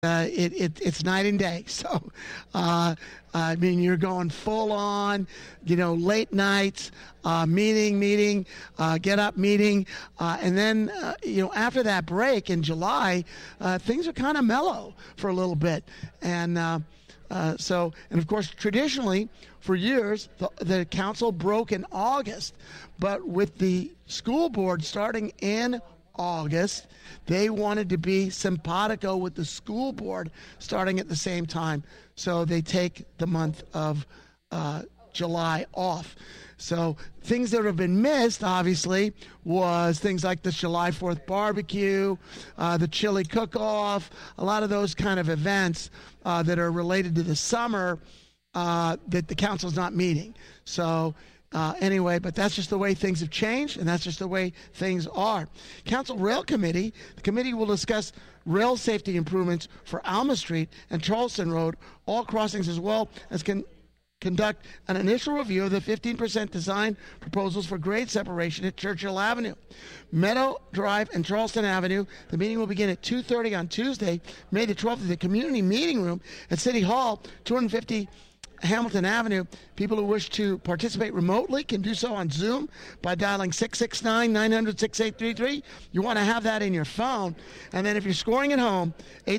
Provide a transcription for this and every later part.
it's night and day. So, I mean, you're going full on, late nights, meeting, get up meeting. And then, after that break in July, things are kind of mellow for a little bit. And of course, traditionally, for years, the council broke in August. But with the school board starting in August, they wanted to be simpatico with the school board starting at the same time. So they take the month of July off. So things that have been missed, obviously, was things like the July 4th barbecue, the chili cook-off, a lot of those kind of events that are related to the summer that the council's not meeting. So anyway, but that's just the way things have changed, and that's just the way things are. Council Rail Committee, the committee will discuss rail safety improvements for Alma Street and Charleston Road, all crossings, as well as conduct an initial review of the 15% design proposals for grade separation at Churchill Avenue. Meadow Drive and Charleston Avenue, the meeting will begin at 2:30 on Tuesday, May the 12th, at the Community Meeting Room at City Hall, 250 Hamilton Avenue. People who wish to participate remotely can do so on Zoom by dialing 669-900-6833. You want to have that in your phone. And then if you're scoring at home,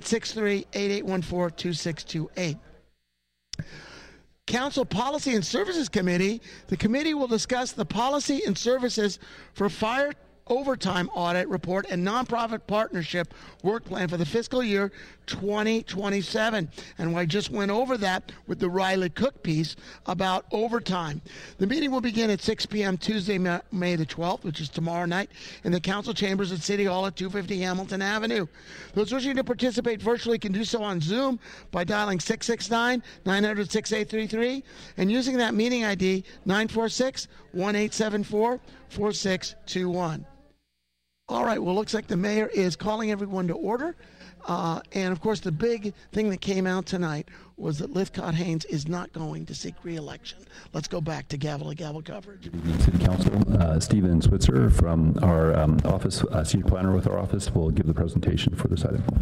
863-8814-2628. Council Policy and Services Committee. The committee will discuss the policy and services for fire overtime audit report and nonprofit partnership work plan for the fiscal year 2027. And I just went over that with the Riley Cook piece about overtime. The meeting will begin at 6 p.m. Tuesday, May the 12th, which is tomorrow night, in the council chambers at City Hall at 250 Hamilton Avenue. Those wishing to participate virtually can do so on Zoom by dialing 669-900-6833 and using that meeting ID 946-1874-4621. All right, well, looks like the mayor is calling everyone to order. And, of course, the big thing that came out tonight was that Lithcott Haynes is not going to seek re-election. Let's go back to gavel-to-gavel coverage. Good evening, City Council. Stephen Switzer from our office, senior planner with our office, will give the presentation for this item.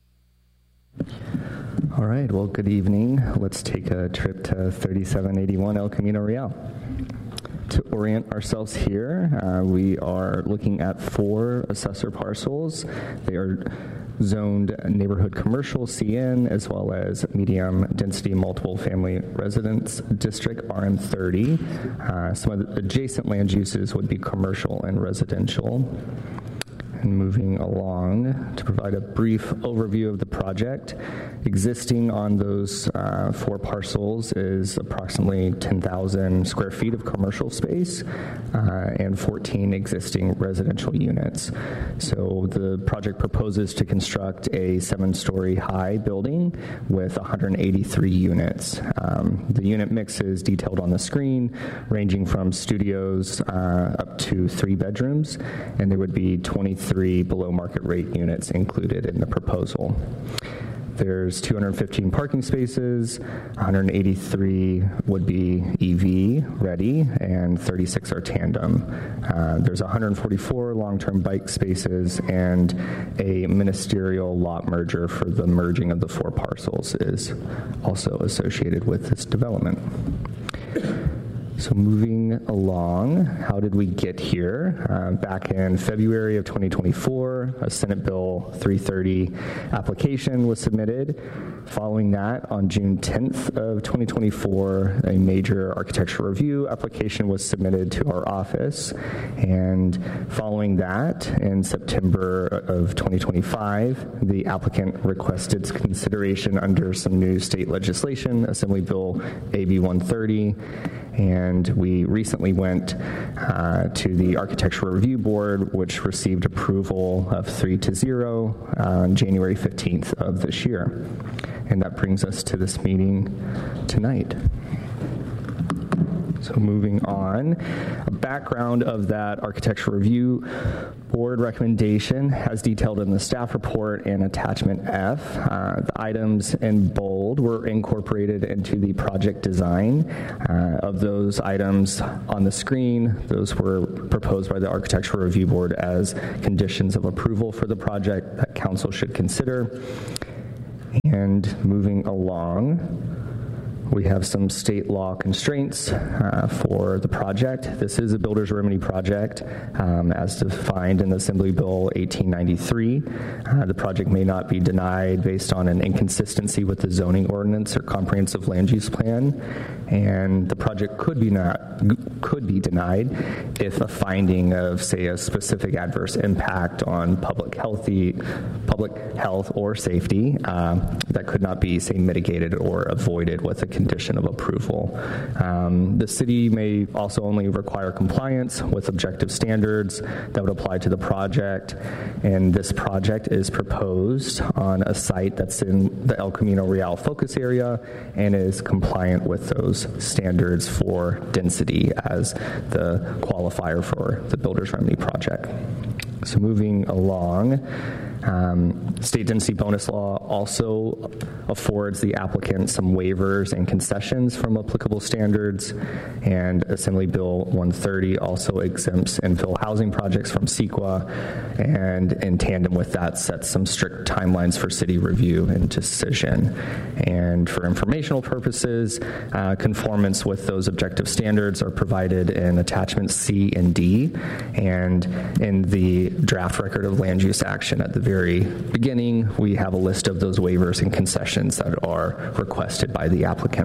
All right, well, good evening. Let's take a trip to 3781 El Camino Real. To orient ourselves here, we are looking at 4 assessor parcels. They are zoned neighborhood commercial CN, as well as medium density multiple family residence district RM30. Some of the adjacent land uses would be commercial and residential. And moving along to provide a brief overview of the project. Existing on those 4 parcels is approximately 10,000 square feet of commercial space and 14 existing residential units. So the project proposes to construct a 7-story high building with 183 units. The unit mix is detailed on the screen, ranging from studios up to 3 bedrooms, and there would be 23 below market rate units included in the proposal. There's 215 parking spaces, 183 would be EV ready, and 36 are tandem. There's 144 long-term bike spaces, and a ministerial lot merger for the merging of the 4 parcels is also associated with this development. So moving along, how did we get here? Back in February of 2024, a Senate Bill 330 application was submitted. Following that, on June 10th of 2024, a major architectural review application was submitted to our office. And following that, in September of 2025, the applicant requested consideration under some new state legislation, Assembly Bill AB 130, and we recently went to the Architectural Review Board, which received approval of 3-0 on January 15th of this year. And that brings us to this meeting tonight. So moving on, a background of that Architectural Review Board recommendation as detailed in the staff report and attachment F. The items in bold were incorporated into the project design. Of those items on the screen, those were proposed by the Architectural Review Board as conditions of approval for the project that council should consider. And moving along, we have some state law constraints for the project. This is a builder's remedy project as defined in the Assembly Bill 1893. The project may not be denied based on an inconsistency with the zoning ordinance or comprehensive land use plan, and the project could be denied if a finding of, say, a specific adverse impact on public health or safety that could not be, say, mitigated or avoided with a condition of approval. The city may also only require compliance with objective standards that would apply to the project, and this project is proposed on a site that's in the El Camino Real focus area and is compliant with those standards for density as the qualifier for the builder's remedy project. So moving along, state density bonus law also affords the applicant some waivers and concessions from applicable standards, and Assembly Bill 130 also exempts infill housing projects from CEQA, and in tandem with that sets some strict timelines for city review and decision. And for informational purposes, conformance with those objective standards are provided in attachments C and D, and in the draft record of land use action at the very beginning, we have a list of those waivers and concessions that are requested by the applicant.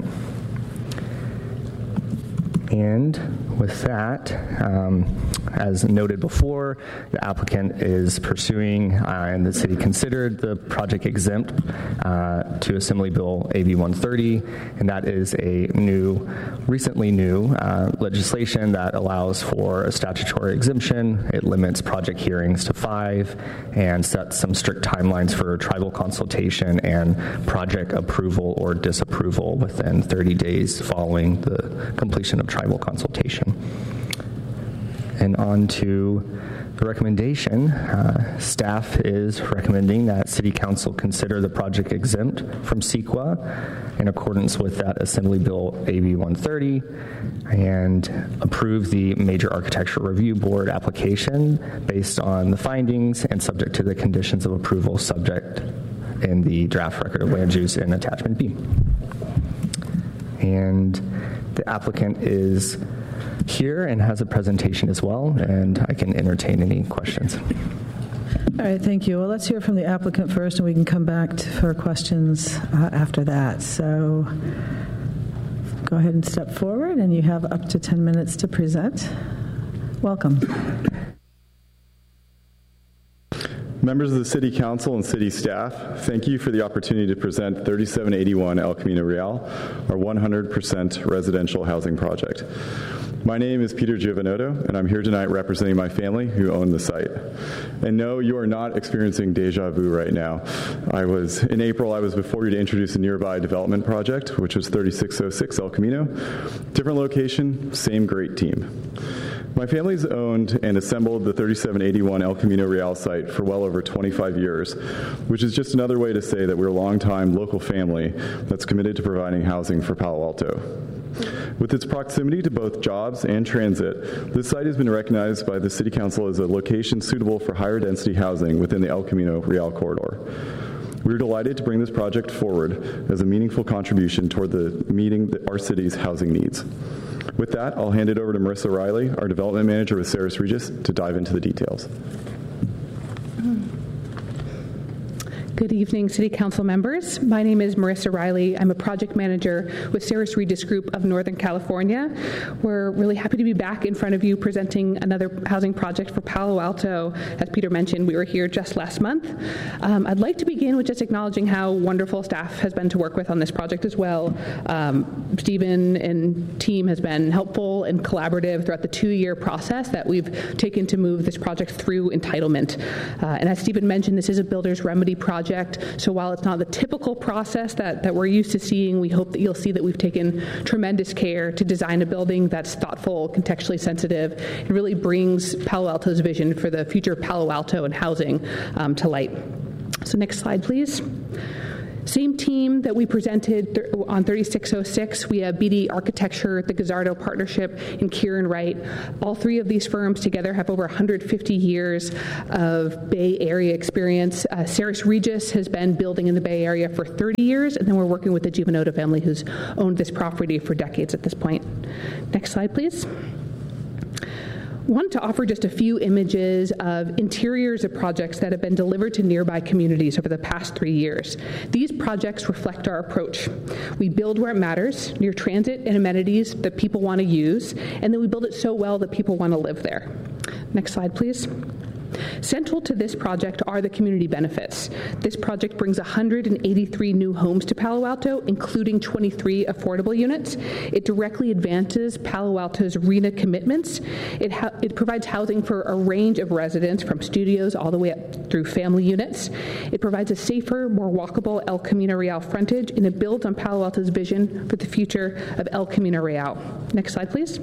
And with that, as noted before, the applicant is pursuing, and the city considered the project exempt to Assembly Bill AB 130, and that is a recently new legislation that allows for a statutory exemption. It limits project hearings to 5 and sets some strict timelines for tribal consultation and project approval or disapproval within 30 days following the completion of tribal consultation. And on to the recommendation. Staff is recommending that City Council consider the project exempt from CEQA in accordance with that Assembly Bill AB 130 and approve the Major Architectural Review Board application based on the findings and subject to the conditions of approval subject in the draft record of land use in Attachment B. And the applicant is here and has a presentation as well, and I can entertain any questions. All right, thank you. Well, let's hear from the applicant first, and we can come back for questions after that. So go ahead and step forward, and you have up to 10 minutes to present. Welcome. Members of the City Council and City staff, thank you for the opportunity to present 3781 El Camino Real, our 100% residential housing project. My name is Peter Giovanotto, and I'm here tonight representing my family who own the site. And no, you are not experiencing deja vu right now. In April, I was before you to introduce a nearby development project, which was 3606 El Camino. Different location, same great team. My family's owned and assembled the 3781 El Camino Real site for well over 25 years, which is just another way to say that we're a longtime local family that's committed to providing housing for Palo Alto. With its proximity to both jobs and transit, this site has been recognized by the City Council as a location suitable for higher density housing within the El Camino Real corridor. We're delighted to bring this project forward as a meaningful contribution toward meeting our city's housing needs. With that, I'll hand it over to Marissa Riley, our development manager with Ceres Regis, to dive into the details. Good evening, City Council members. My name is Marissa Riley. I'm a project manager with Ceres Regis Group of Northern California. We're really happy to be back in front of you presenting another housing project for Palo Alto. As Peter mentioned, we were here just last month. I'd like to begin with just acknowledging how wonderful staff has been to work with on this project as well. Stephen and team has been helpful and collaborative throughout the 2-year process that we've taken to move this project through entitlement. And as Stephen mentioned, this is a builder's remedy project. So while it's not the typical process that we're used to seeing, we hope that you'll see that we've taken tremendous care to design a building that's thoughtful, contextually sensitive, and really brings Palo Alto's vision for the future of Palo Alto and housing to light. So next slide, please. Same team team that we presented on 3606, we have BD Architecture, the Gazzardo Partnership, and Kieran Wright. All three of these firms together have over 150 years of Bay Area experience. Saris Regis has been building in the Bay Area for 30 years, and then we're working with the Giovanotto family, who's owned this property for decades at this point. Next slide, please. Wanted to offer just a few images of interiors of projects that have been delivered to nearby communities over the past 3 years. These projects reflect our approach. We build where it matters, near transit and amenities that people want to use, and then we build it so well that people want to live there. Next slide, please. Central to this project are the community benefits. This project brings 183 new homes to Palo Alto, including 23 affordable units. It directly advances Palo Alto's RHNA commitments. It provides housing for a range of residents, from studios all the way up through family units. It provides a safer, more walkable El Camino Real frontage, and it builds on Palo Alto's vision for the future of El Camino Real. Next slide, please.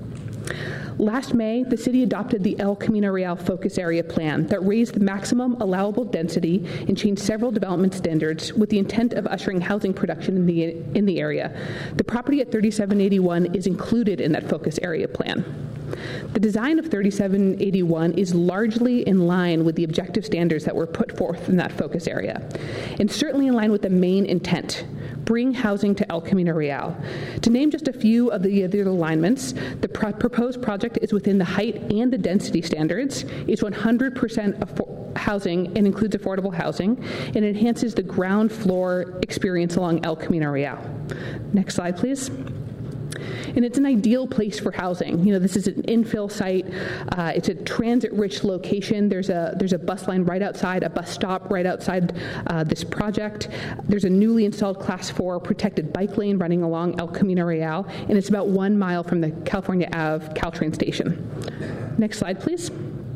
Last May, the city adopted the El Camino Real Focus Area Plan that raised the maximum allowable density and changed several development standards with the intent of ushering housing production in the area. The property at 3781 is included in that Focus Area Plan. The design of 3781 is largely in line with the objective standards that were put forth in that focus area, and certainly in line with the main intent: bring housing to El Camino Real. To name just a few of the other alignments, the proposed project is within the height and the density standards. It's 100% housing and includes affordable housing, and enhances the ground floor experience along El Camino Real. Next slide, please. And it's an ideal place for housing. You know, this is an infill site. It's a transit-rich location. There's a bus line right outside, a bus stop right outside this project. There's a newly installed Class 4 protected bike lane running along El Camino Real, and it's about 1 mile from the California Ave Caltrain station. Next slide, please.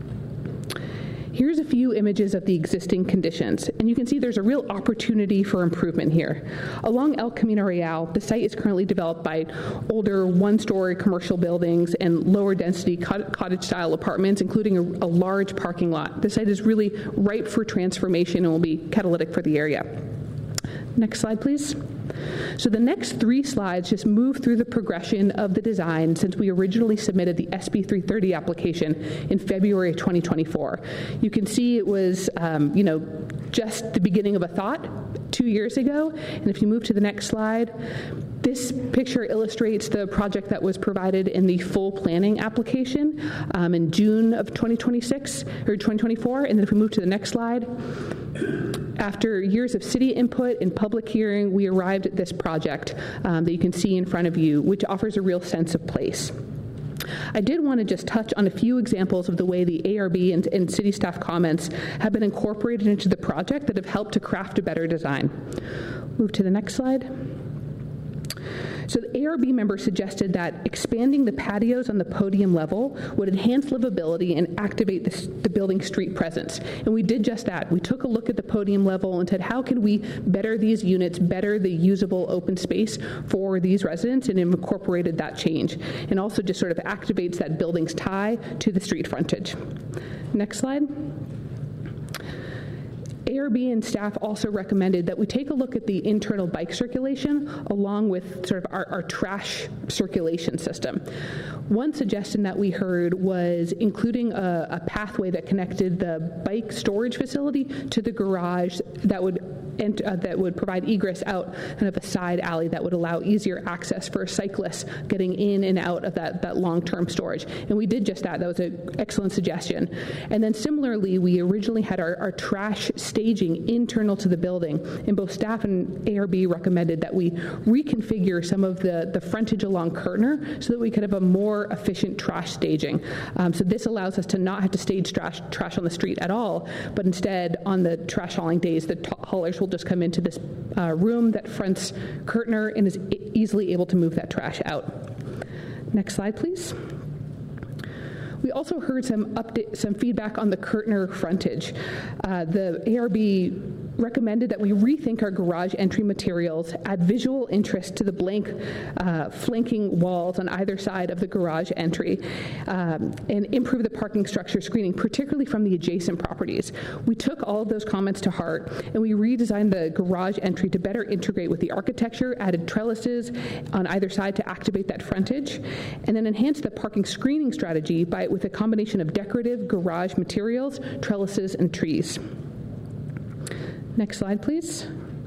Here's a few images of the existing conditions, and you can see there's a real opportunity for improvement here. Along El Camino Real, the site is currently developed by older one-story commercial buildings and lower density cottage-style apartments, including a large parking lot. The site is really ripe for transformation and will be catalytic for the area. Next slide, please. So the next 3 slides just move through the progression of the design since we originally submitted the SB 330 application in February of 2024. You can see it was, just the beginning of a thought 2 years ago. And if you move to the next slide, this picture illustrates the project that was provided in the full planning application in June of 2026 or 2024. And then if we move to the next slide, after years of city input and public hearing, we arrived at this project that you can see in front of you, which offers a real sense of place. I did want to just touch on a few examples of the way the ARB and city staff comments have been incorporated into the project that have helped to craft a better design. Move to the next slide. So the ARB member suggested that expanding the patios on the podium level would enhance livability and activate the building's street presence. And we did just that. We took a look at the podium level and said, how can we better these units, better the usable open space for these residents, and incorporated that change. And also just sort of activates that building's tie to the street frontage. Next slide. ARB and staff also recommended that we take a look at the internal bike circulation along with sort of our trash circulation system. One suggestion that we heard was including a pathway that connected the bike storage facility to the garage that would provide egress out kind of a side alley that would allow easier access for cyclists getting in and out of that long-term storage. And we did just that. That was an excellent suggestion. And then similarly, we originally had our trash staging internal to the building, and both staff and ARB recommended that we reconfigure some of the frontage along Kirtner so that we could have a more efficient trash staging. So this allows us to not have to stage trash on the street at all, but instead on the trash hauling days, the haulers will just come into this room that fronts Kirtner and is easily able to move that trash out. Next slide, please. We also heard some feedback on the Kirtner frontage. The ARB recommended that we rethink our garage entry materials, add visual interest to the blank flanking walls on either side of the garage entry, and improve the parking structure screening, particularly from the adjacent properties. We took all of those comments to heart, and we redesigned the garage entry to better integrate with the architecture, added trellises on either side to activate that frontage, and then enhanced the parking screening strategy with a combination of decorative garage materials, trellises, and trees. Next slide, please.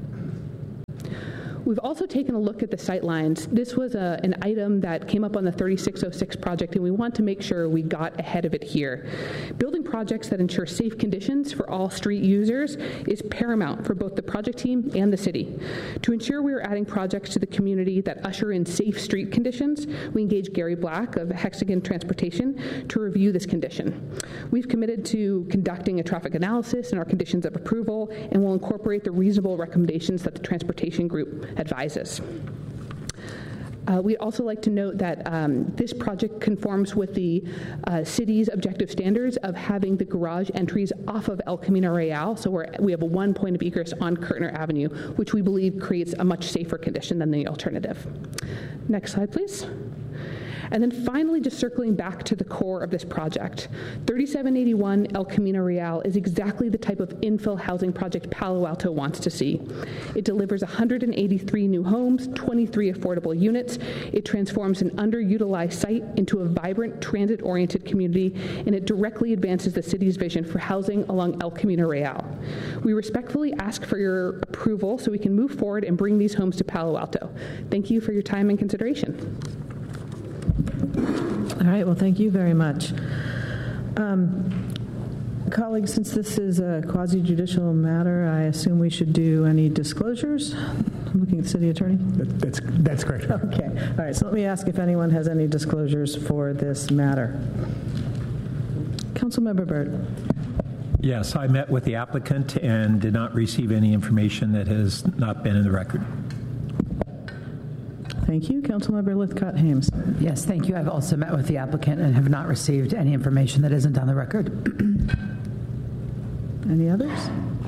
We've also taken a look at the sight lines. This was an item that came up on the 3606 project, and we want to make sure we got ahead of it here. Building projects that ensure safe conditions for all street users is paramount for both the project team and the city. To ensure we are adding projects to the community that usher in safe street conditions, we engaged Gary Black of Hexagon Transportation to review this condition. We've committed to conducting a traffic analysis in our conditions of approval, and will incorporate the reasonable recommendations that the transportation group advises. We'd also like to note that this project conforms with the city's objective standards of having the garage entries off of El Camino Real, so we have a one point of egress on Kirtner Avenue, which we believe creates a much safer condition than the alternative. Next slide, please. And then finally, just circling back to the core of this project, 3781 El Camino Real is exactly the type of infill housing project Palo Alto wants to see. It delivers 183 new homes, 23 affordable units. It transforms an underutilized site into a vibrant, transit-oriented community, and it directly advances the city's vision for housing along El Camino Real. We respectfully ask for your approval so we can move forward and bring these homes to Palo Alto. Thank you for your time and consideration. All right, well, thank you very much. Colleagues, since this is a quasi-judicial matter, I assume we should do any disclosures? I'm looking at the city attorney. That's correct. Okay. All right, so let me ask if anyone has any disclosures for this matter. Councilmember Byrd. Yes, I met with the applicant and did not receive any information that has not been in the record. Thank you. Councilmember Lithcott-Hames. Yes, thank you. I've also met with the applicant and have not received any information that isn't on the record. Any others?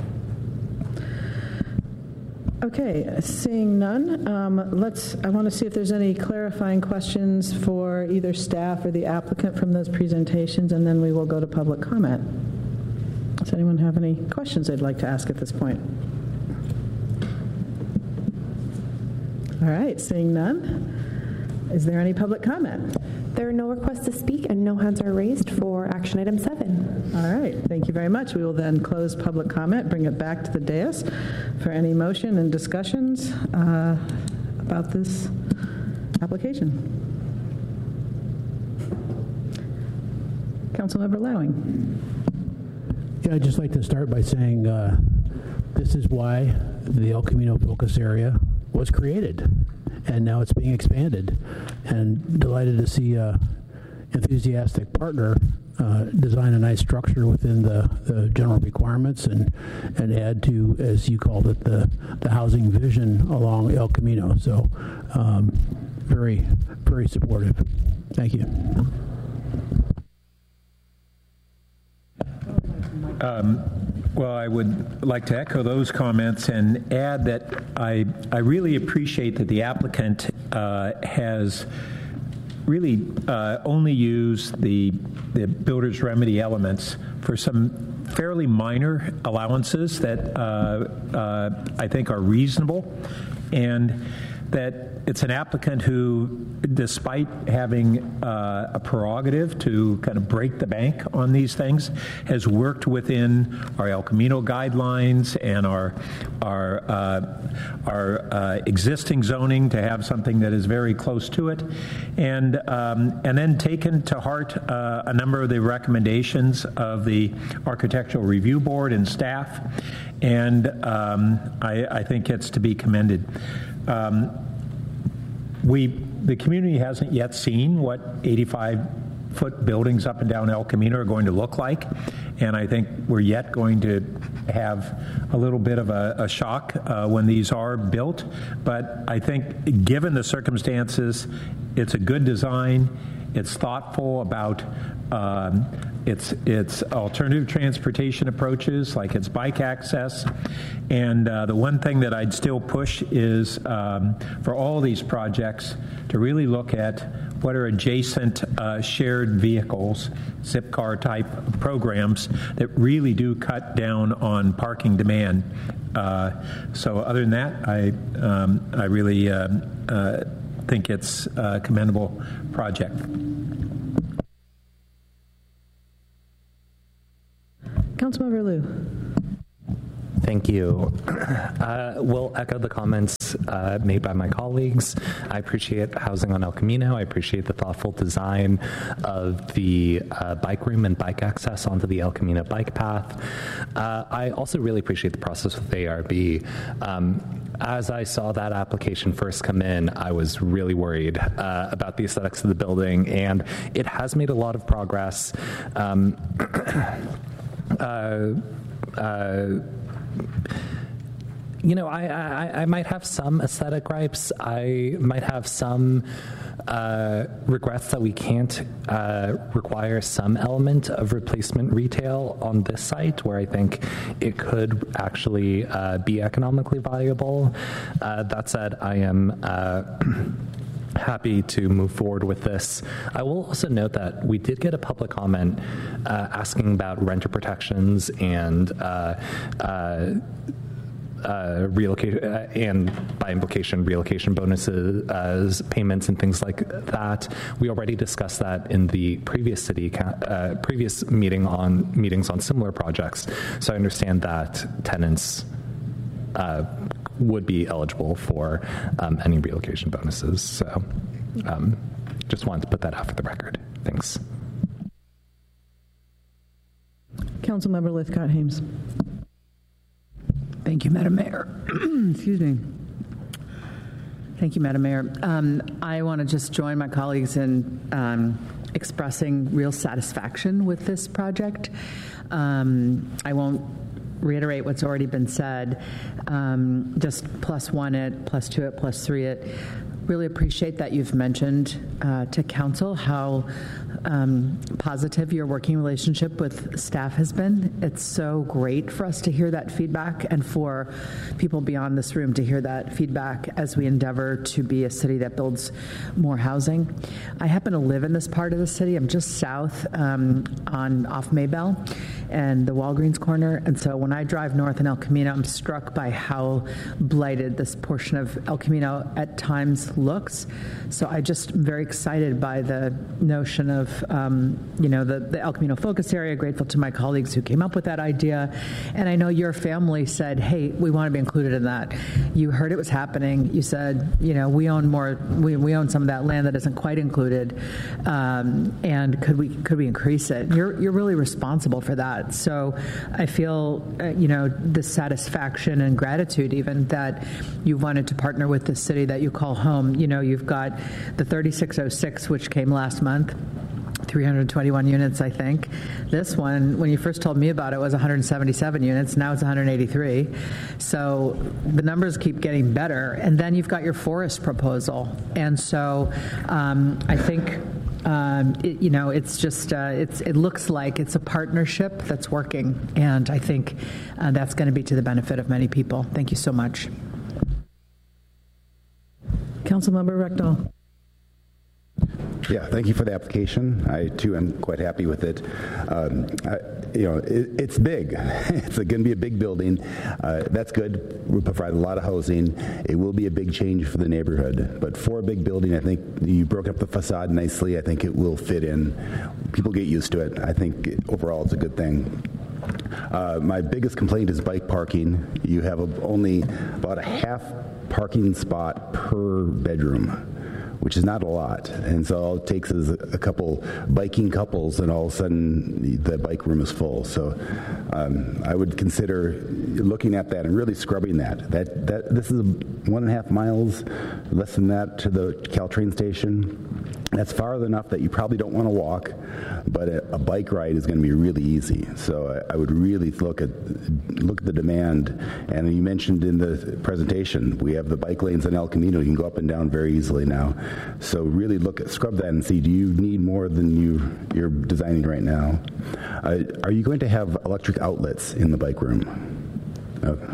Okay, seeing none, I want to see if there's any clarifying questions for either staff or the applicant from those presentations, and then we will go to public comment. Does anyone have any questions they'd like to ask at this point? All right, seeing none, is there any public comment? There are no requests to speak and no hands are raised for action item 7. All right, thank you very much. We will then close public comment, bring it back to the dais for any motion and discussions about this application. Councilmember Lowing. Yeah, I'd just like to start by saying this is why the El Camino Focus Area was created, and now it's being expanded, and delighted to see an enthusiastic partner design a nice structure within the general requirements and add to, as you called it, the housing vision along El Camino. So very, very supportive. Thank you. Well, I would like to echo those comments and add that I really appreciate that the applicant has really only used the builder's remedy elements for some fairly minor allowances that I think are reasonable, and that it's an applicant who, despite having a prerogative to kind of break the bank on these things, has worked within our El Camino guidelines and our existing zoning to have something that is very close to it, and then taken to heart a number of the recommendations of the Architectural Review Board and staff, and I think it's to be commended. The community hasn't yet seen what 85-foot buildings up and down El Camino are going to look like, and I think we're yet going to have a little bit of a shock when these are built. But I think, given the circumstances, it's a good design. It's thoughtful about it's alternative transportation approaches, like it's bike access. And the one thing that I'd still push is for all these projects to really look at what are adjacent shared vehicles, Zipcar type programs that really do cut down on parking demand. So other than that, I really think it's a commendable project. Councilmember Liu. Thank you. We'll echo the comments made by my colleagues. I appreciate housing on El Camino. I appreciate the thoughtful design of the bike room and bike access onto the El Camino bike path. I also really appreciate the process with ARB. As I saw that application first come in, I was really worried about the aesthetics of the building, and it has made a lot of progress. You know, I might have some aesthetic gripes. I might have some regrets that we can't require some element of replacement retail on this site, where I think it could actually be economically viable. That said, I am happy to move forward with this. I will also note that we did get a public comment asking about renter protections and relocation, and by implication relocation bonuses, payments, and things like that. We already discussed that in the previous previous meetings on similar projects. So I understand that tenants would be eligible for any relocation bonuses. So just wanted to put that out for the record. Thanks. Councilmember Lithcott-Hames. Thank you, Madam Mayor. Excuse me. Thank you, Madam Mayor. I want to just join my colleagues in expressing real satisfaction with this project. I won't reiterate what's already been said, just +1 it, +2 it, +3 it. Really appreciate that you've mentioned to council how positive your working relationship with staff has been. It's so great for us to hear that feedback, and for people beyond this room to hear that feedback as we endeavor to be a city that builds more housing. I happen to live in this part of the city. I'm just south off Maybell and the Walgreens corner, and so when I drive north in El Camino, I'm struck by how blighted this portion of El Camino at times looks. So I just am very excited by the notion of the El Camino focus area. Grateful to my colleagues who came up with that idea, and I know your family said, "Hey, we want to be included in that." You heard it was happening. You said, we own more. We own some of that land that isn't quite included, and could we increase it? You're really responsible for that. So I feel the satisfaction and gratitude even that you wanted to partner with the city that you call home. You've got the 3606, which came last month. 321 units, I think. This one, when you first told me about it, was 177 units. Now it's 183. So the numbers keep getting better. And then you've got your Forest proposal. And so I think it's just it looks like it's a partnership that's working, and I think that's going to be to the benefit of many people. Thank you so much. Councilmember Reckdahl. Yeah, thank you for the application. I, too, am quite happy with it. It's big. It's going to be a big building. That's good. We'll provide a lot of housing. It will be a big change for the neighborhood. But for a big building, I think you broke up the facade nicely. I think it will fit in. People get used to it. I think overall it's a good thing. My biggest complaint is bike parking. You have only about a half parking spot per bedroom, which is not a lot. And so all it takes is a couple biking couples, and all of a sudden the bike room is full. So I would consider looking at that and really scrubbing that. This is 1.5 miles, less than that, to the Caltrain station. That's far enough that you probably don't want to walk, but a bike ride is going to be really easy. So I would really look at the demand. And you mentioned in the presentation, we have the bike lanes in El Camino. You can go up and down very easily now. So really scrub that and see, do you need more than you're designing right now? Are you going to have electric outlets in the bike room? Okay.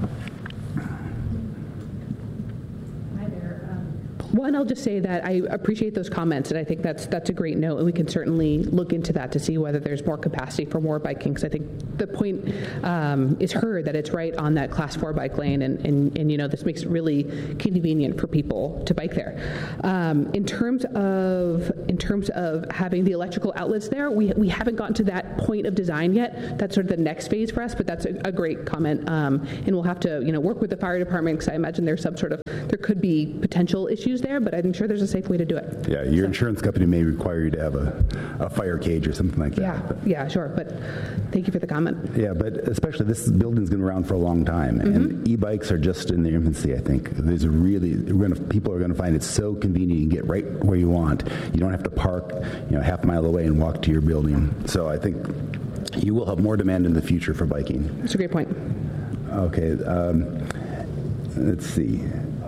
One, I'll just say that I appreciate those comments, and I think that's a great note, and we can certainly look into that to see whether there's more capacity for more biking, because I think the point is heard that it's right on that Class 4 bike lane, and you know, this makes it really convenient for people to bike there. In terms of having the electrical outlets there, we haven't gotten to that point of design yet. That's sort of the next phase for us, but that's a great comment, and we'll have to work with the fire department, because I imagine there could be potential issues there, but I'm sure there's a safe way to do it. Yeah, your insurance company may require you to have a fire cage or something like that. Yeah, sure, but thank you for the comment. Yeah, but especially this building's been around for a long time, and e-bikes are just in their infancy, I think. People are going to find it so convenient. You can get right where you want. You don't have to park half a mile away and walk to your building. So I think you will have more demand in the future for biking. That's a great point. Okay, let's see.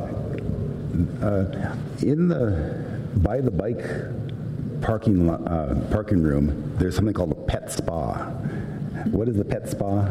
By the bike parking room, there's something called a pet spa. What is a pet spa?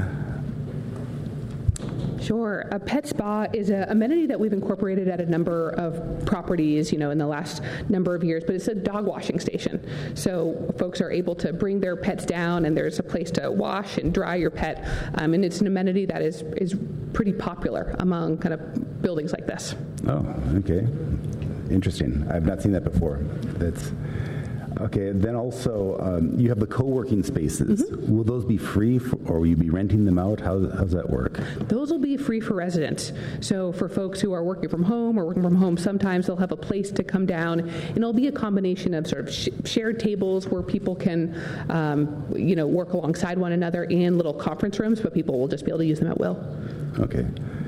Sure. A pet spa is an amenity that we've incorporated at a number of properties, in the last number of years, but it's a dog washing station. So folks are able to bring their pets down, and there's a place to wash and dry your pet, and it's an amenity that is pretty popular among kind of buildings like this. Oh, okay. Interesting. I've not seen that before. That's okay. Then also, you have the co-working spaces. Mm-hmm. Will those be free, or will you be renting them out? How's that work? Those will be free for residents. So for folks who are working from home or working from home, sometimes they'll have a place to come down, and it'll be a combination of sort of shared tables where people can, work alongside one another, and little conference rooms, but people will just be able to use them at will. Okay.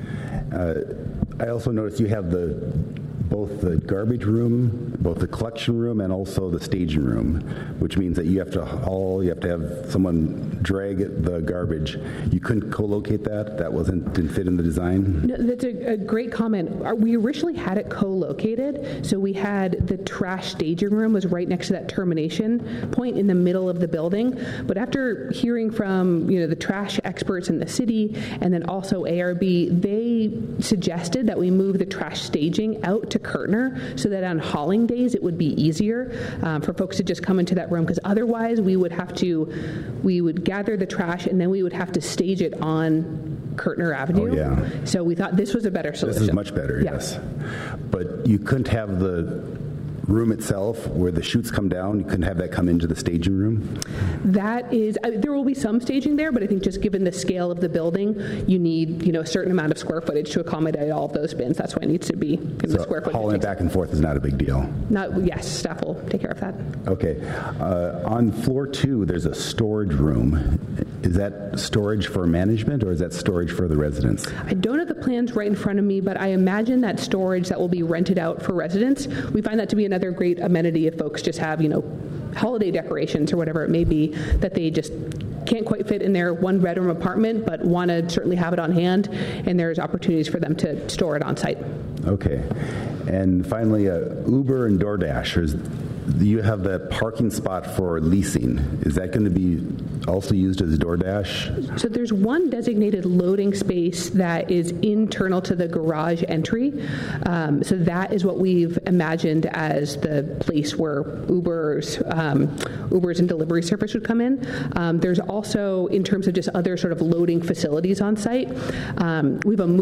I also noticed you have both the garbage room, both the collection room, and also the staging room, which means that you have to have someone drag the garbage. You couldn't co-locate that? That didn't fit in the design? No, that's a great comment. We originally had it co-located, so we had the trash staging room was right next to that termination point in the middle of the building. But after hearing from the trash experts in the city, and then also ARB, they suggested that we move the trash staging out to Kirtner, so that on hauling days it would be easier for folks to just come into that room, because otherwise we would gather the trash, and then we would have to stage it on Kirtner Avenue. Oh, yeah. So we thought this was a better solution. This is much better, yes. But you couldn't have the room itself where the chutes come down, you couldn't have that come into the staging room? That is, there will be some staging there, but I think just given the scale of the building, you need a certain amount of square footage to accommodate all of those bins. That's why it needs to be the square footage. Hauling it back and forth is not a big deal? Yes, staff will take care of that. Okay. On floor 2, there's a storage room. Is that storage for management, or is that storage for the residents? I don't have the plans right in front of me, but I imagine that storage that will be rented out for residents. We find that to be another great amenity if folks just have, holiday decorations or whatever it may be, that they just can't quite fit in their one-bedroom apartment, but want to certainly have it on hand, and there's opportunities for them to store it on site. Okay. And finally, Uber and DoorDash. You have that parking spot for leasing. Is that going to be also used as DoorDash? So there's one designated loading space that is internal to the garage entry. So that is what we've imagined as the place where Ubers and delivery service would come in. There's also, in terms of just other sort of loading facilities on site, we have a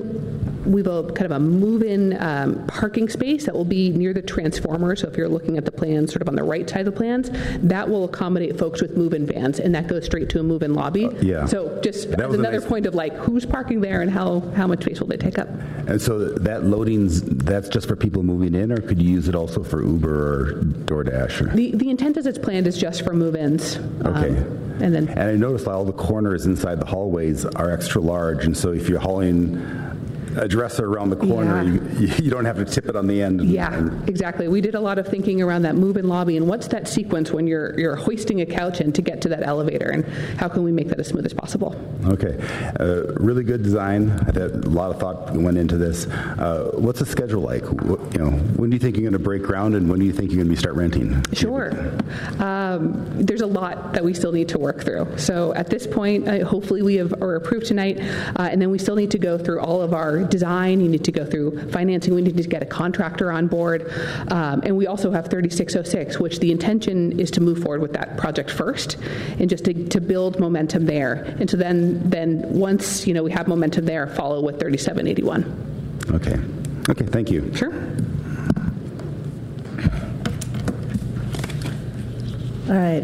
move-in parking space that will be near the transformer. So if you're looking at the plans, sort of on the right side of the plans, that will accommodate folks with move-in vans, and that goes straight to a move-in lobby. Yeah. So just as another point of who's parking there and how much space will they take up. And so that that's just for people moving in, or could you use it also for Uber or DoorDash? The intent as it's planned is just for move-ins. Okay. And I noticed all the corners inside the hallways are extra large, and so if you're hauling a dresser around the corner. Yeah. You don't have to tip it on the end. Exactly. We did a lot of thinking around that move-in lobby and what's that sequence when you're hoisting a couch in to get to that elevator, and how can we make that as smooth as possible? Okay. Really good design. I thought a lot of thought went into this. What's the schedule like? When do you think you're going to break ground, and when do you think you're going to start renting? Sure. There's a lot that we still need to work through. So at this point, hopefully we are approved tonight, and then we still need to go through all of our design. You need to go through financing. We need to get a contractor on board. And we also have 3606, which the intention is to move forward with that project first and just to build momentum there. And so then once we have momentum there, follow with 3781. Okay, thank you. Sure. All right.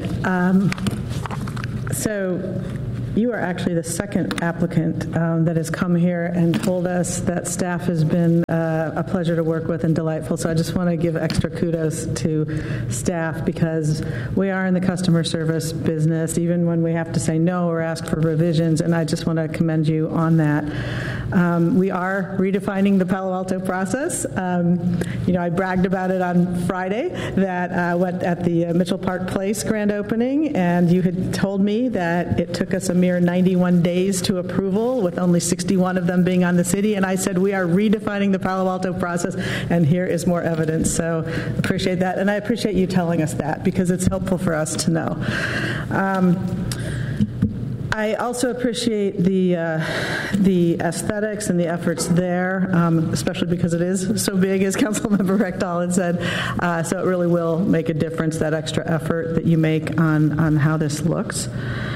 So you are actually the second applicant that has come here and told us that staff has been a pleasure to work with and delightful. So I just want to give extra kudos to staff, because we are in the customer service business, even when we have to say no or ask for revisions, and I just want to commend you on that. We are redefining the Palo Alto process. I bragged about it on Friday that at the Mitchell Park Place grand opening, and you had told me that it took us a mere 91 days to approval, with only 61 of them being on the city. And I said, we are redefining the Palo Alto process, and here is more evidence. So appreciate that. And I appreciate you telling us that, because it's helpful for us to know. I also appreciate the aesthetics and the efforts there, especially because it is so big, as Councilmember Rectal had said. So it really will make a difference, that extra effort that you make on how this looks.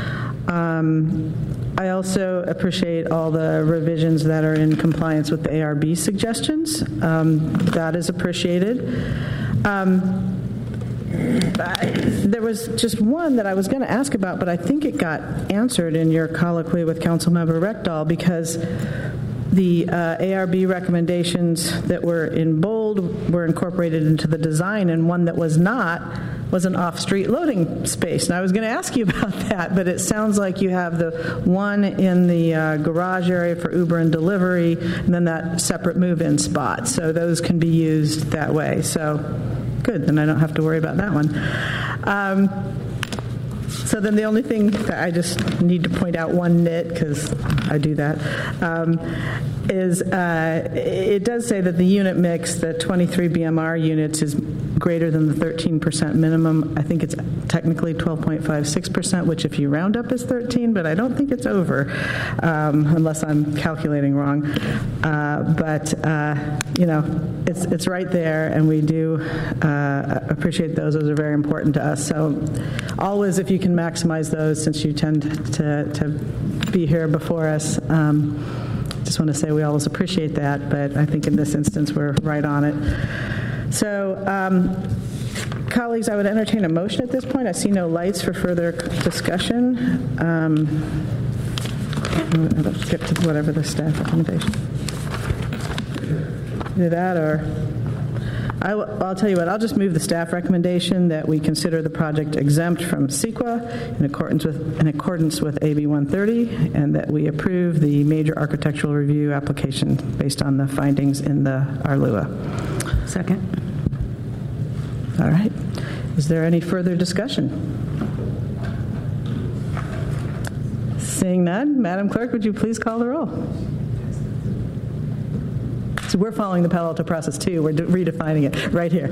I also appreciate all the revisions that are in compliance with the ARB suggestions. That is appreciated. There was just one that I was going to ask about, but I think it got answered in your colloquy with Councilmember Rectal, because the ARB recommendations that were in bold were incorporated into the design, and one that was not was an off-street loading space. And I was going to ask you about that, but it sounds like you have the one in the garage area for Uber and delivery, and then that separate move-in spot. So those can be used that way. So good, then I don't have to worry about that one. So then the only thing that I just need to point out, one nit, because I do that, is it does say that the unit mix, the 23 BMR units, is greater than the 13% minimum. I think it's technically 12.56%, which if you round up is 13, but I don't think it's over, unless I'm calculating wrong. But it's right there, and we do appreciate those. Those are very important to us. So always, if you can maximize those, since you tend to be here before us, just want to say we always appreciate that, but I think in this instance we're right on it. So, colleagues, I would entertain a motion at this point. I see no lights for further discussion. Let's skip to whatever the staff recommendation. Do that, or I'll tell you what, I'll just move the staff recommendation that we consider the project exempt from CEQA in accordance with AB 130, and that we approve the major architectural review application based on the findings in the RLUA. Second. All right. Is there any further discussion? Seeing none, Madam Clerk, would you please call the roll? So we're following the Palo Alto process too. We're redefining it right here.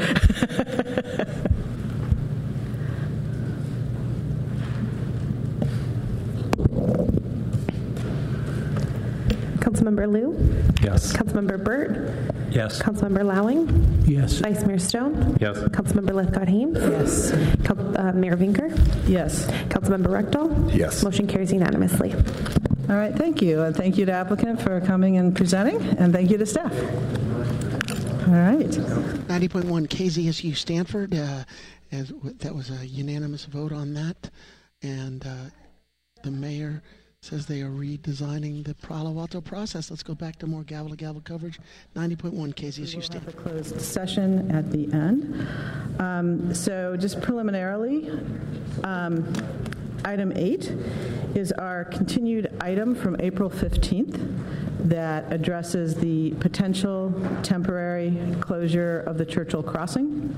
Councilmember Liu? Yes. Councilmember Burt? Yes. Councilmember Lowing? Yes. Vice Mayor Stone? Yes. Councilmember Lithcott-Hames? Yes. Mayor Vinker? Yes. Councilmember Rectal? Yes. Motion carries unanimously. All right, thank you. And thank you to applicant for coming and presenting, and thank you to staff. All right. 90.1 KZSU Stanford, that was a unanimous vote on that. And the mayor says they are redesigning the Palo Alto process. Let's go back to more gavel-to-gavel coverage. 90.1 KZSU Stanford. We'll have a closed session at the end. So just preliminarily, Item 8 is our continued item from April 15th that addresses the potential temporary closure of the Churchill Crossing.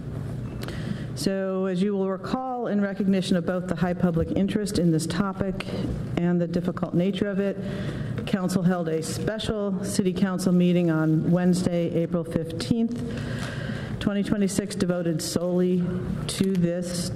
So, as you will recall, in recognition of both the high public interest in this topic and the difficult nature of it, Council held a special City Council meeting on Wednesday, April 15th, 2026, devoted solely to this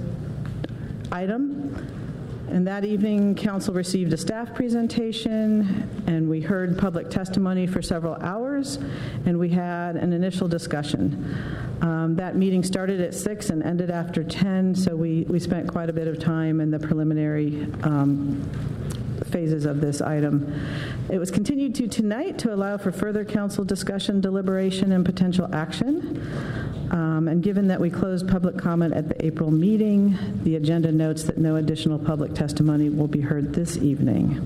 item. And that evening, Council received a staff presentation, and we heard public testimony for several hours, and we had an initial discussion. That meeting started at 6 and ended after 10, so we spent quite a bit of time in the preliminary phases of this item. It was continued to tonight to allow for further council discussion, deliberation, and potential action. And given that we closed public comment at the April meeting, the agenda notes that no additional public testimony will be heard this evening.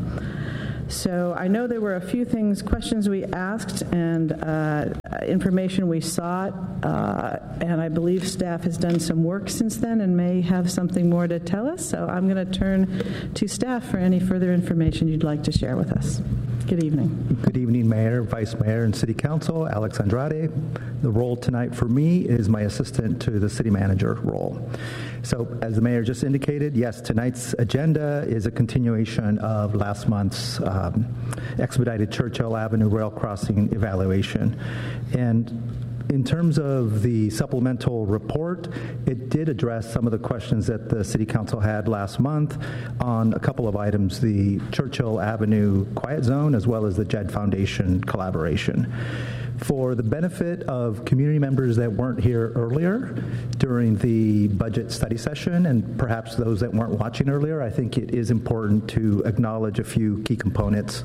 So I know there were a few questions we asked, and information we sought, and I believe staff has done some work since then and may have something more to tell us. So I'm going to turn to staff for any further information you'd like to share with us. Good evening. Good evening, Mayor, Vice Mayor, and City Council. Alex Andrade. The role tonight for me is my assistant to the City Manager role. So, as the Mayor just indicated, yes, tonight's agenda is a continuation of last month's expedited Churchill Avenue rail crossing evaluation. And in terms of the supplemental report, it did address some of the questions that the City Council had last month on a couple of items, the Churchill Avenue Quiet Zone as well as the JED Foundation collaboration. For the benefit of community members that weren't here earlier during the budget study session, and perhaps those that weren't watching earlier, I think it is important to acknowledge a few key components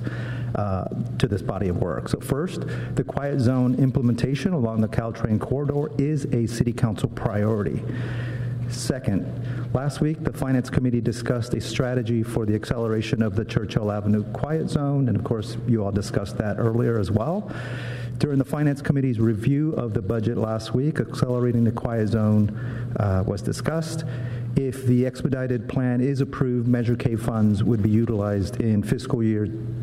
to this body of work. So first, the Quiet Zone implementation along the Caltrain corridor is a City Council priority. Second, last week, the Finance Committee discussed a strategy for the acceleration of the Churchill Avenue Quiet Zone, and of course, you all discussed that earlier as well. During the Finance Committee's review of the budget last week, accelerating the Quiet Zone was discussed. If the expedited plan is approved, Measure K funds would be utilized in fiscal year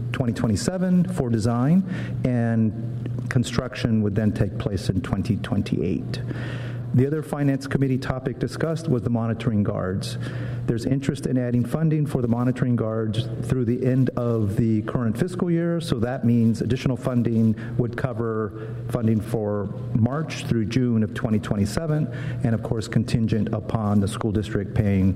2027 for design, and construction would then take place in 2028. The other Finance Committee topic discussed was the monitoring guards. There's interest in adding funding for the monitoring guards through the end of the current fiscal year, so that means additional funding would cover funding for March through June of 2027, and of course contingent upon the school district paying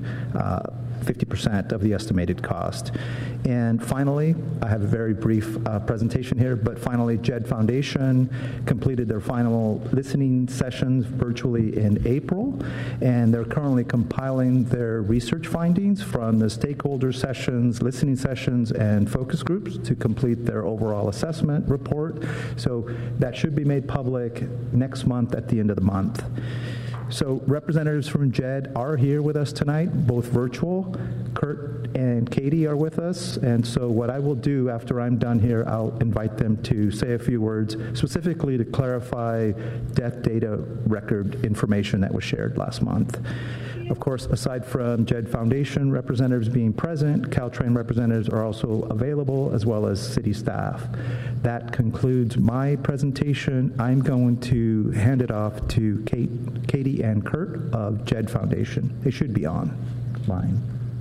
50% of the estimated cost. And finally, I have a very brief presentation here, but finally, JED Foundation completed their final listening sessions virtually in April, and they're currently compiling their research findings from the stakeholder sessions, listening sessions, and focus groups to complete their overall assessment report. So that should be made public next month at the end of the month. So representatives from JED are here with us tonight, both virtual. Kurt and Katie are with us, and so what I will do after I'm done here, I'll invite them to say a few words, specifically to clarify death data record information that was shared last month. Of course, aside from JED Foundation representatives being present, Caltrain representatives are also available, as well as city staff. That concludes my presentation. I'm going to hand it off to Katie and Kurt of JED Foundation. They should be online.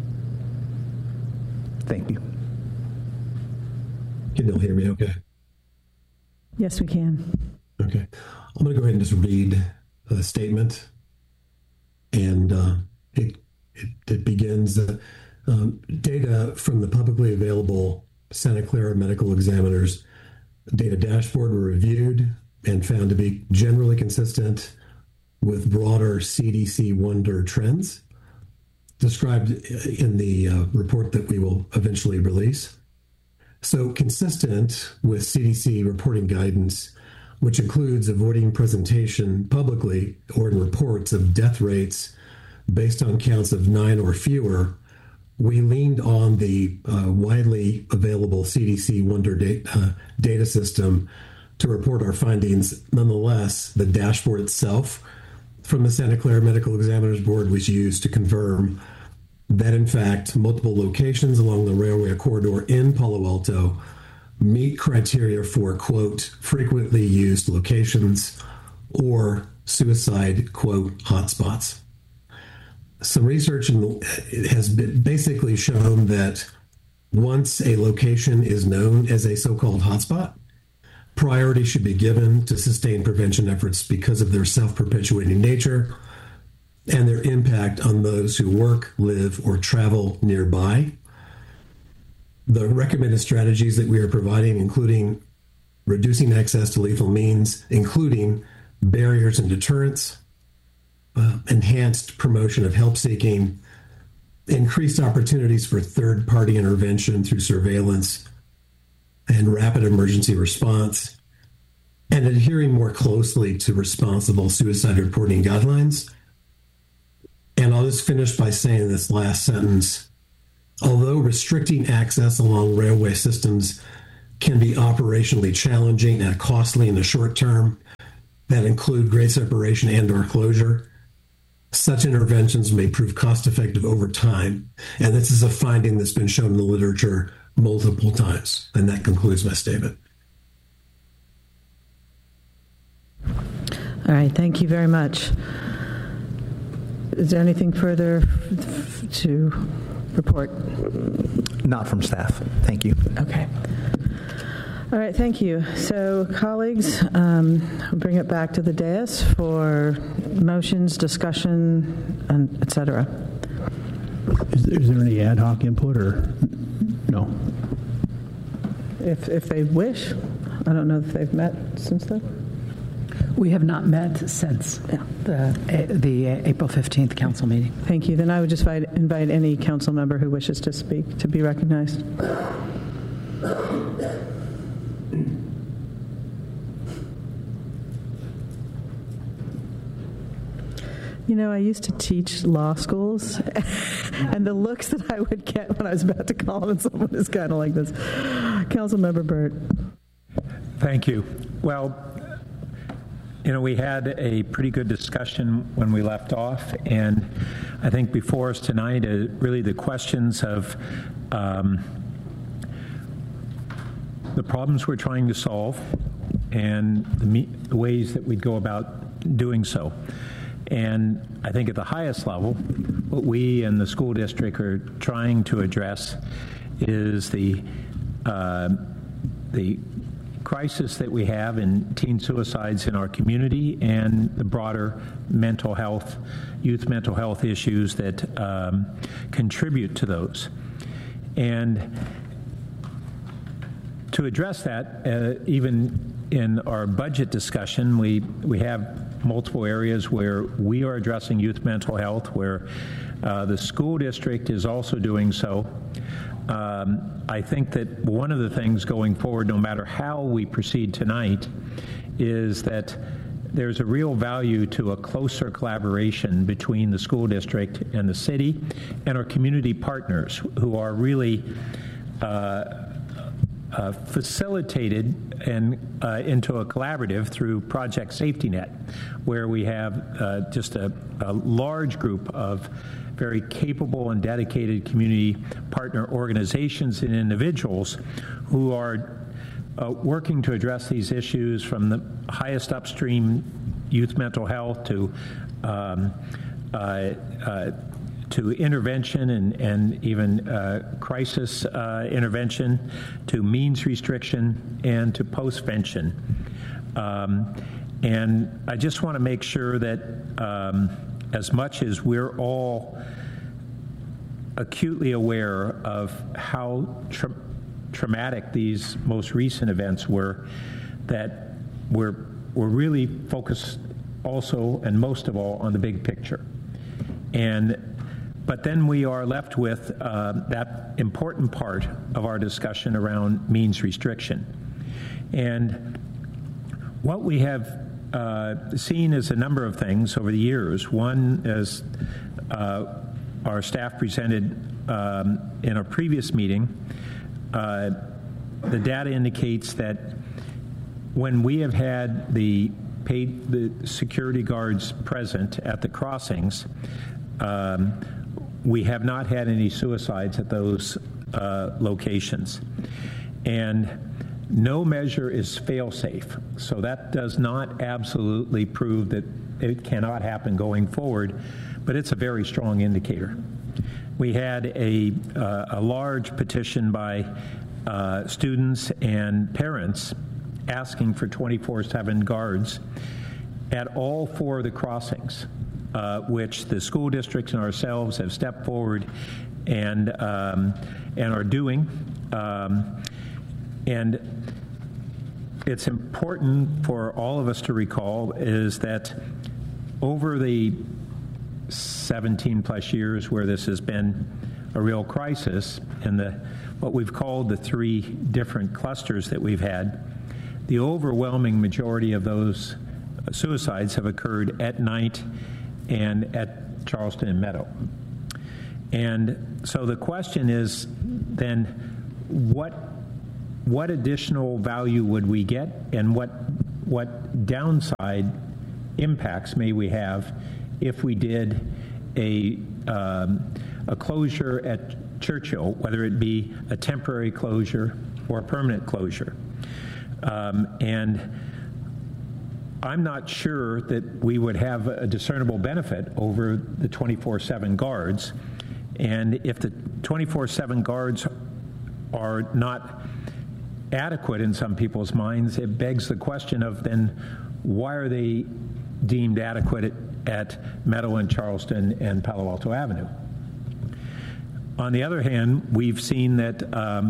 Thank you. Can you all hear me okay? Yes, we can. Okay. I'm going to go ahead and just read the statement. And it begins, data from the publicly available Santa Clara Medical Examiner's data dashboard were reviewed and found to be generally consistent with broader CDC Wonder trends described in the report that we will eventually release. So consistent with CDC reporting guidance, which includes avoiding presentation publicly or in reports of death rates based on counts of 9 or fewer, we leaned on the widely available CDC Wonder data system to report our findings. Nonetheless, the dashboard itself from the Santa Clara Medical Examiner's Board was used to confirm that, in fact, multiple locations along the railway corridor in Palo Alto meet criteria for, quote, frequently used locations or suicide, quote, hotspots. Some research has been basically shown that once a location is known as a so-called hotspot, priority should be given to sustained prevention efforts because of their self-perpetuating nature and their impact on those who work, live, or travel nearby. The recommended strategies that we are providing, including reducing access to lethal means, including barriers and deterrence, enhanced promotion of help seeking, increased opportunities for third-party intervention through surveillance and rapid emergency response, and adhering more closely to responsible suicide reporting guidelines. And I'll just finish by saying this last sentence. Although restricting access along railway systems can be operationally challenging and costly in the short term, that include grade separation and/or closure, such interventions may prove cost-effective over time. And this is a finding that's been shown in the literature multiple times. And that concludes my statement. All right, thank you very much. Is there anything further to report? Not from staff. Thank you. Okay. All right, thank you. So, colleagues, we'll bring it back to the dais for motions, discussion, and et cetera. Is there any ad hoc input or no? If they wish. I don't know if they've met since then. We have not met since the April 15th council meeting. Thank you. Then I would just invite any council member who wishes to speak to be recognized. You know, I used to teach law schools, and the looks that I would get when I was about to call on someone is kind of like this. Councilmember Burt. Thank you. Well, you know, we had a pretty good discussion when we left off, and I think before us tonight are really the questions of the problems we're trying to solve and the ways that we'd go about doing so. And I think at the highest level, what we and the school district are trying to address is the crisis that we have in teen suicides in our community and the broader mental health, youth mental health issues that contribute to those. And to address that, even in our budget discussion, we have multiple areas where we are addressing youth mental health, where the school district is also doing so. I think that one of the things going forward, no matter how we proceed tonight, is that there's a real value to a closer collaboration between the school district and the city and our community partners who are really facilitated and into a collaborative through Project Safety Net, where we have just a large group of very capable and dedicated community partner organizations and individuals who are working to address these issues from the highest upstream youth mental health to intervention and even crisis intervention, to means restriction, and to postvention. And I just want to make sure that as much as we're all acutely aware of how traumatic these most recent events were, that we're really focused also and most of all on the big picture. But then we are left with that important part of our discussion around means restriction. And what we have seen is a number of things over the years. One, as our staff presented in our previous meeting, the data indicates that when we have had the security guards present at the crossings, we have not had any suicides at those locations. And no measure is fail-safe, so that does not absolutely prove that it cannot happen going forward, but it's a very strong indicator. We had a large petition by students and parents asking for 24/7 guards at all 4 of the crossings, which the school districts and ourselves have stepped forward and are doing. And it's important for all of us to recall is that over the 17 plus years where this has been a real crisis, and what we've called the 3 different clusters that we've had, the overwhelming majority of those suicides have occurred at night and at Charleston and Meadow. And so the question is then, what additional value would we get, and what downside impacts may we have if we did a closure at Churchill, whether it be a temporary closure or a permanent closure? And I'm not sure that we would have a discernible benefit over the 24/7 guards. And if the 24/7 guards are not adequate in some people's minds, it begs the question of then why are they deemed adequate at Meadow and Charleston and Palo Alto Avenue? On the other hand, we've seen that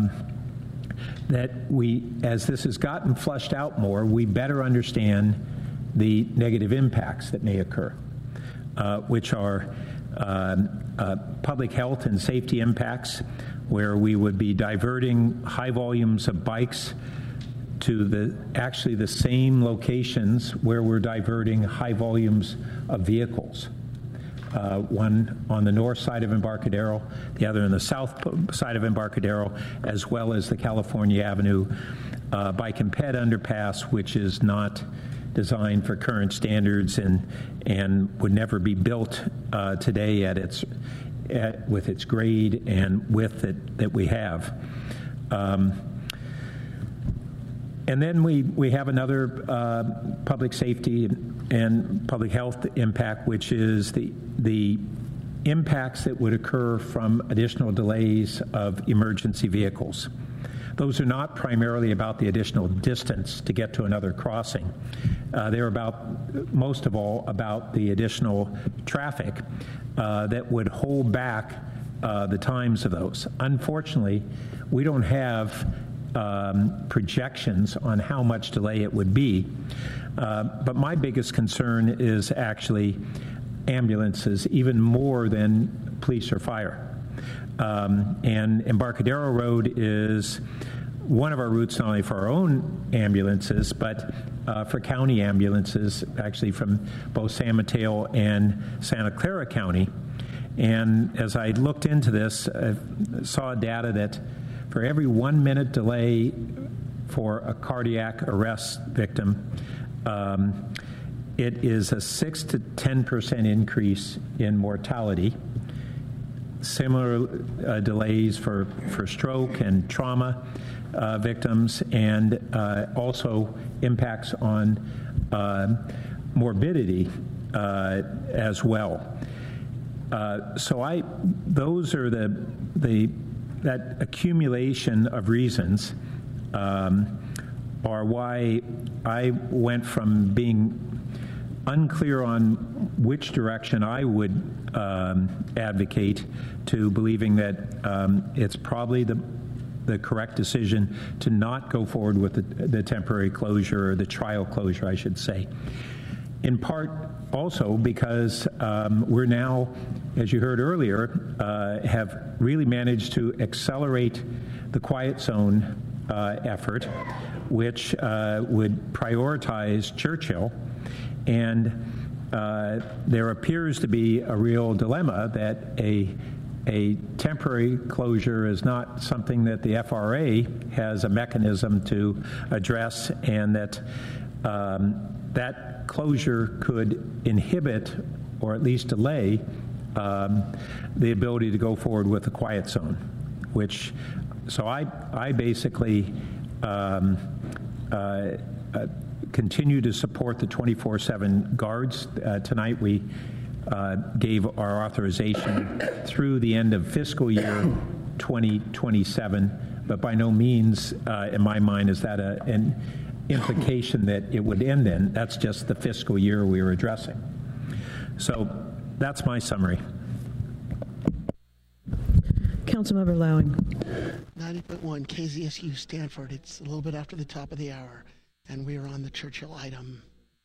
as this has gotten flushed out more, we better understand the negative impacts that may occur, which are public health and safety impacts, where we would be diverting high volumes of bikes to actually the same locations where we're diverting high volumes of vehicles. One on the north side of Embarcadero, the other on the south side of Embarcadero, as well as the California Avenue Bike and Ped underpass, which is not designed for current standards and would never be built today with its grade and width that we have. And then we have another public safety and public health impact, which is the impacts that would occur from additional delays of emergency vehicles. Those are not primarily about the additional distance to get to another crossing. They're most of all, about the additional traffic that would hold back the times of those. Unfortunately, we don't have projections on how much delay it would be. But my biggest concern is actually ambulances, even more than police or fire. And Embarcadero Road is one of our routes not only for our own ambulances, but for county ambulances, actually from both San Mateo and Santa Clara County. And as I looked into this, I saw data that for every 1 minute delay for a cardiac arrest victim, it is a 6 to 10% increase in mortality. Similar delays for stroke and trauma victims, and also impacts on morbidity as well. So those are that accumulation of reasons are why I went from being unclear on which direction I would advocate to believing that it's probably the correct decision to not go forward with the temporary closure, or the trial closure, I should say. In part also because we're now, as you heard earlier, have really managed to accelerate the quiet zone effort, which would prioritize Churchill. And there appears to be a real dilemma that a temporary closure is not something that the FRA has a mechanism to address, and that that closure could inhibit or at least delay the ability to go forward with a quiet zone, so I basically continue to support the 24/7 guards. Tonight we gave our authorization through the end of fiscal year 2027, but by no means, in my mind, is that an implication that it would end then. That's just the fiscal year we were addressing. So that's my summary. Councilmember Lowing. 90.1 KZSU Stanford. It's a little bit after the top of the hour, and we are on the Churchill item.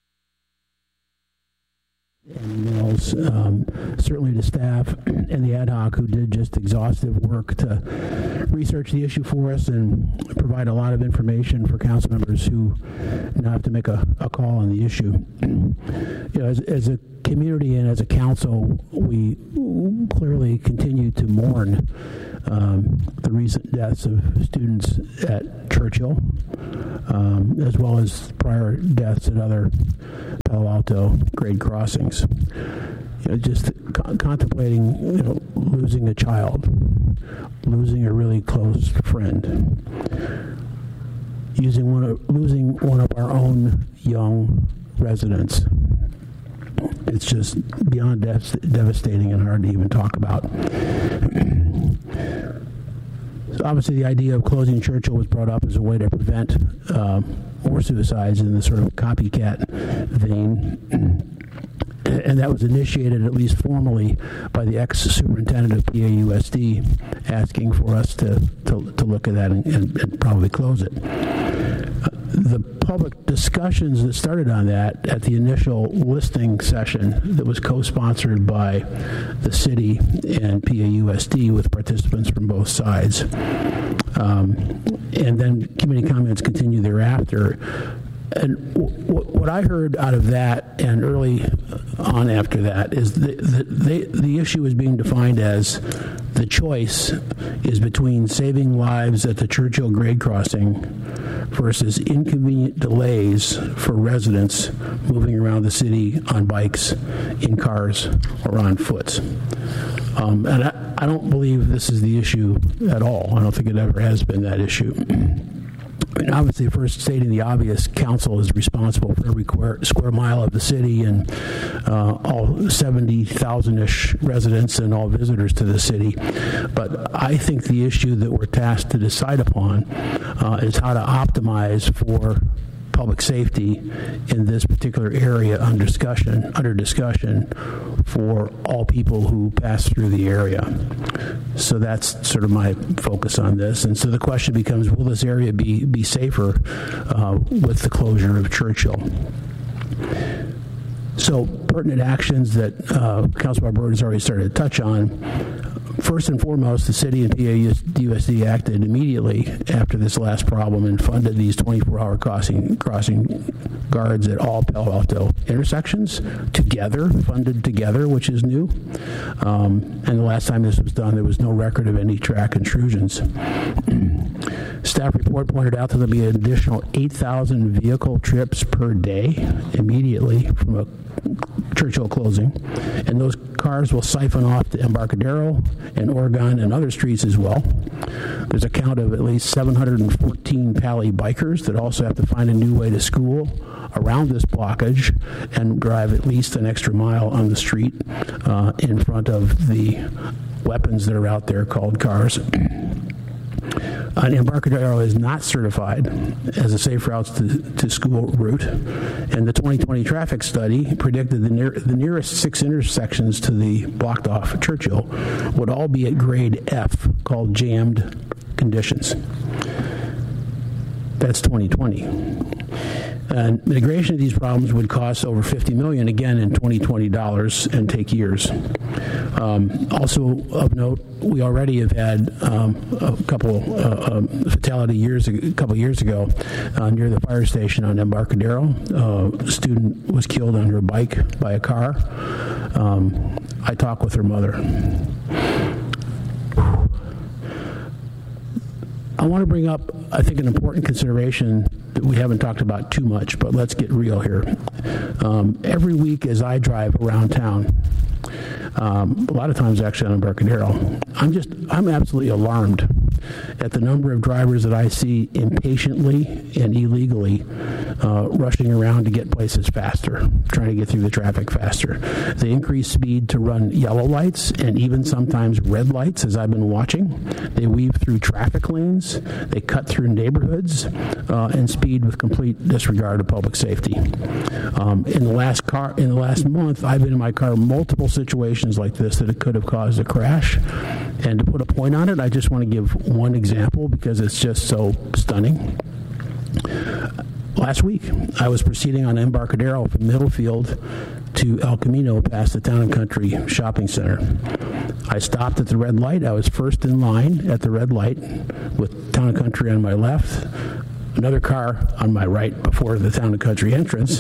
And Mills, certainly to staff and the ad hoc who did just exhaustive work to research the issue for us and provide a lot of information for council members who now have to make a call on the issue. As a community and as a council, we clearly continue to mourn the recent deaths of students at Churchill, as well as prior deaths at other Palo Alto grade crossings. Just contemplating losing a child, losing a really close friend, losing one of our own young residents. It's just beyond devastating and hard to even talk about. So obviously the idea of closing Churchill was brought up as a way to prevent more suicides in the sort of copycat vein. And that was initiated, at least formally, by the ex-superintendent of PAUSD asking for us to look at that and probably close it. The public discussions that started on that at the initial listing session that was co-sponsored by the city and PAUSD with participants from both sides. And then committee comments continue thereafter. And what I heard out of that and early on after that is the issue is being defined as the choice is between saving lives at the Churchill grade crossing versus inconvenient delays for residents moving around the city on bikes, in cars, or on foot. And I don't believe this is the issue at all. I don't think it ever has been that issue. And obviously, first stating the obvious, council is responsible for every square mile of the city and all 70,000-ish residents and all visitors to the city. But I think the issue that we're tasked to decide upon is how to optimize for public safety in this particular area under discussion for all people who pass through the area. So that's sort of my focus on this. And so the question becomes, will this area be safer with the closure of Churchill? So pertinent actions that Councilmember Byrd has already started to touch on. First and foremost, the city and PAUSD acted immediately after this last problem and funded these 24-hour crossing guards at all Palo Alto intersections funded together, which is new. And the last time this was done, there was no record of any track intrusions. Staff report pointed out that there'll be an additional 8,000 vehicle trips per day immediately from a Churchill closing, and those cars will siphon off to Embarcadero and Oregon and other streets as well. There's a count of at least 714 Pali bikers that also have to find a new way to school around this blockage and drive at least an extra mile on the street in front of the weapons that are out there called cars. Embarcadero is not certified as a safe routes to school route, and the 2020 traffic study predicted the nearest 6 intersections to the blocked off Churchill would all be at grade F, called jammed conditions. That's 2020. And mitigation of these problems would cost over $50 million, again in 2020 dollars, and take years. Also of note, we already have had a couple fatality a couple years ago near the fire station on Embarcadero. A student was killed on her bike by a car. I talked with her mother. I want to bring up, I think, an important consideration that we haven't talked about too much, but let's get real here. Every week as I drive around town, a lot of times actually on Embarcadero. I'm absolutely alarmed at the number of drivers that I see impatiently and illegally rushing around to get places faster, trying to get through the traffic faster. They increase speed to run yellow lights and even sometimes red lights, as I've been watching. They weave through traffic lanes, they cut through neighborhoods, and speed with complete disregard of public safety. In the last month, I've been in my car multiple situations like this that it could have caused a crash. And to put a point on it, I just want to give one example because it's just so stunning. Last week, I was proceeding on Embarcadero from Middlefield to El Camino past the Town & Country Shopping Center. I stopped at the red light. I was first in line at the red light with Town & Country on my left, another car on my right before the Town & Country entrance,